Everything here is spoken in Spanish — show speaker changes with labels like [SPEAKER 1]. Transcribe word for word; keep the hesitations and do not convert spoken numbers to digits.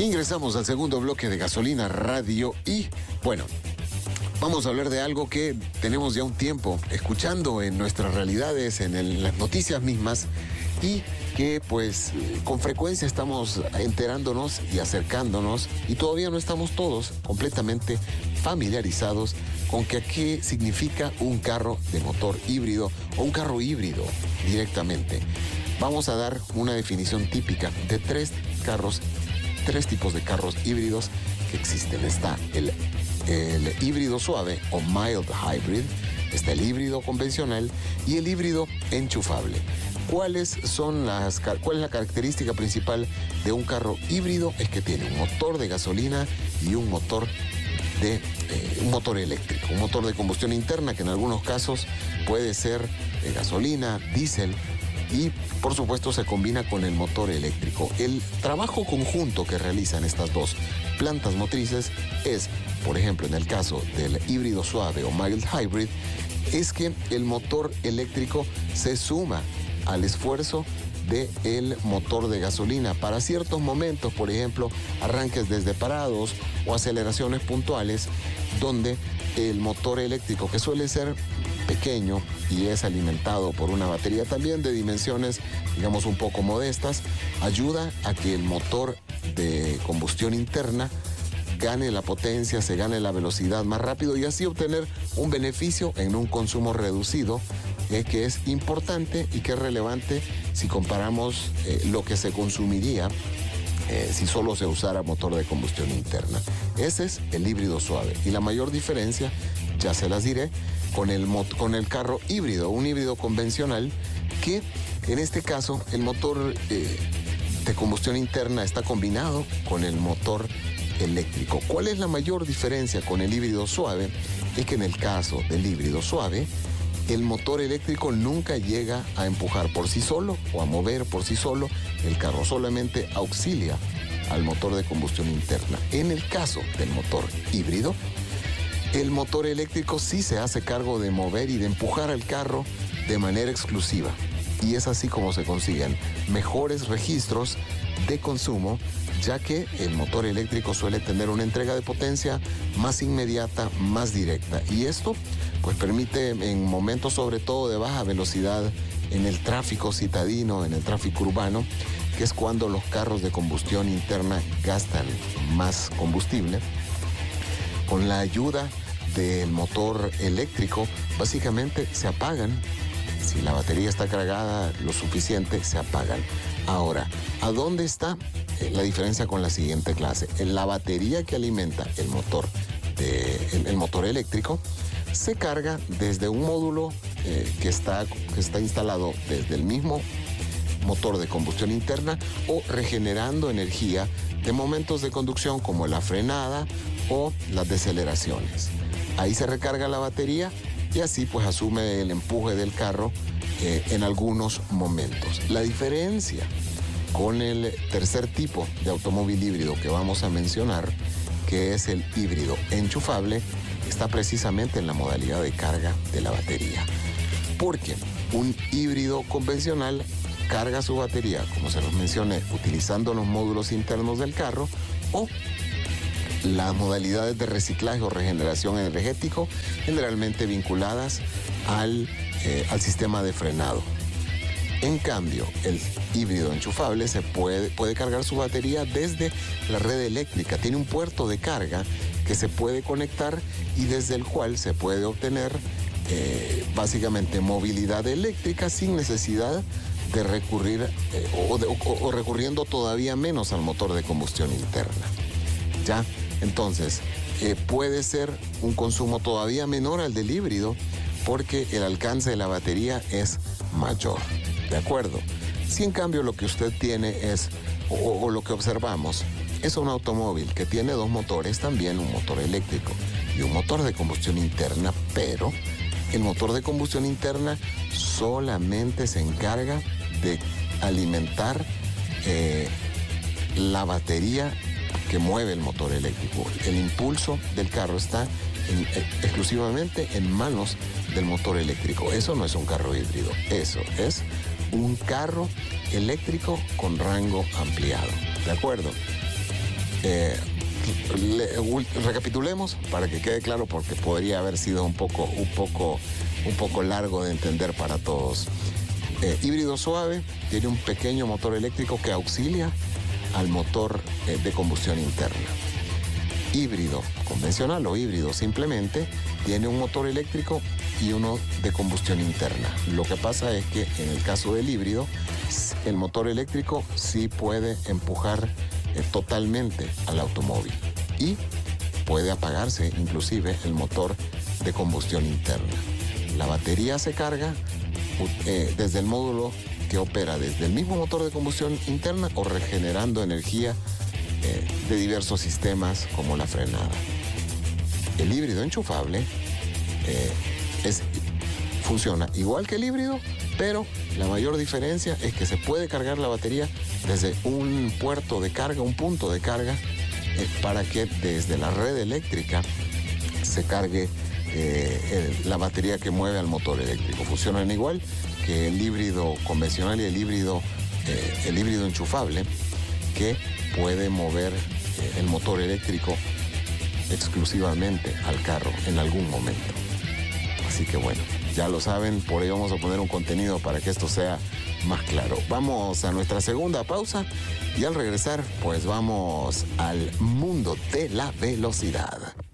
[SPEAKER 1] Ingresamos al segundo bloque de Gasolina Radio y, bueno, vamos a hablar de algo que tenemos ya un tiempo escuchando en nuestras realidades, en, el, en las noticias mismas, y que pues con frecuencia estamos enterándonos y acercándonos, y todavía no estamos todos completamente familiarizados con que qué significa un carro de motor híbrido o un carro híbrido directamente. Vamos a dar una definición típica de tres carros tres tipos de carros híbridos que existen. Está el, el híbrido suave o mild hybrid, está el híbrido convencional y el híbrido enchufable. ¿Cuáles son las, ¿Cuál es la característica principal de un carro híbrido? Es que tiene un motor de gasolina y un motor de eh, un motor eléctrico, un motor de combustión interna que en algunos casos puede ser de gasolina, diésel, y por supuesto se combina con el motor eléctrico. El trabajo conjunto que realizan estas dos plantas motrices es, por ejemplo, en el caso del híbrido suave o mild hybrid, es que el motor eléctrico se suma al esfuerzo del motor de gasolina para ciertos momentos, por ejemplo, arranques desde parados o aceleraciones puntuales, donde el motor eléctrico, que suele ser pequeño y es alimentado por una batería también de dimensiones, digamos, un poco modestas, ayuda a que el motor de combustión interna gane la potencia, se gane la velocidad más rápido y así obtener un beneficio en un consumo reducido, eh, que es importante y que es relevante si comparamos eh, lo que se consumiría Eh, si solo se usara motor de combustión interna. Ese es el híbrido suave. Y la mayor diferencia, ya se las diré, con el, con el carro híbrido, un híbrido convencional, que en este caso el motor eh, de combustión interna está combinado con el motor eléctrico. ¿Cuál es la mayor diferencia con el híbrido suave? Es que en el caso del híbrido suave, el motor eléctrico nunca llega a empujar por sí solo o a mover por sí solo el carro, solamente auxilia al motor de combustión interna. En el caso del motor híbrido, el motor eléctrico sí se hace cargo de mover y de empujar al carro de manera exclusiva. Y es así como se consiguen mejores registros de consumo, ya que el motor eléctrico suele tener una entrega de potencia más inmediata, más directa. Y esto pues permite en momentos sobre todo de baja velocidad en el tráfico citadino, en el tráfico urbano, que es cuando los carros de combustión interna gastan más combustible. Con la ayuda del motor eléctrico, básicamente se apagan. Si la batería está cargada lo suficiente, se apagan. Ahora, ¿a dónde está la diferencia con la siguiente clase? En la batería que alimenta el motor, de, el, el motor eléctrico se carga desde un módulo eh, que, está, que está instalado desde el mismo motor de combustión interna o regenerando energía de momentos de conducción como la frenada o las deceleraciones. Ahí se recarga la batería y así pues asume el empuje del carro eh, en algunos momentos. La diferencia con el tercer tipo de automóvil híbrido que vamos a mencionar, que es el híbrido enchufable, está precisamente en la modalidad de carga de la batería. Porque un híbrido convencional carga su batería, como se los mencioné, utilizando los módulos internos del carro o las modalidades de reciclaje o regeneración energético, generalmente vinculadas al, eh, al sistema de frenado. En cambio, el híbrido enchufable se puede, puede cargar su batería desde la red eléctrica. Tiene un puerto de carga que se puede conectar y desde el cual se puede obtener eh, básicamente movilidad eléctrica sin necesidad de recurrir eh, o, de, o, o recurriendo todavía menos al motor de combustión interna. ¿Ya? Entonces, eh, puede ser un consumo todavía menor al del híbrido porque el alcance de la batería es mayor. ¿De acuerdo? Si en cambio lo que usted tiene es, o, o lo que observamos, es un automóvil que tiene dos motores, también un motor eléctrico y un motor de combustión interna, pero el motor de combustión interna solamente se encarga de alimentar eh, la batería que mueve el motor eléctrico. El impulso del carro está en, eh, exclusivamente en manos del motor eléctrico. Eso no es un carro híbrido, eso es un carro eléctrico con rango ampliado. ¿De acuerdo? Eh, le, recapitulemos para que quede claro, porque podría haber sido un poco, un poco, un poco largo de entender para todos. Eh, híbrido suave tiene un pequeño motor eléctrico que auxilia al motor eh, de combustión interna. Híbrido convencional o híbrido simplemente tiene un motor eléctrico y uno de combustión interna. Lo que pasa es que en el caso del híbrido, el motor eléctrico sí puede empujar eh, totalmente al automóvil y puede apagarse inclusive el motor de combustión interna. La batería se carga eh, desde el módulo que opera desde el mismo motor de combustión interna o regenerando energía eh, de diversos sistemas como la frenada. El híbrido enchufable eh, es, funciona igual que el híbrido, pero la mayor diferencia es que se puede cargar la batería desde un puerto de carga, un punto de carga, eh, para que desde la red eléctrica se cargue eh, el, la batería que mueve al motor eléctrico. Funcionan igual que el híbrido convencional y el híbrido, eh, el híbrido enchufable, que puede mover eh, el motor eléctrico exclusivamente al carro en algún momento. Así que bueno, ya lo saben, por ahí vamos a poner un contenido para que esto sea más claro. Vamos a nuestra segunda pausa y al regresar, pues vamos al mundo de la velocidad.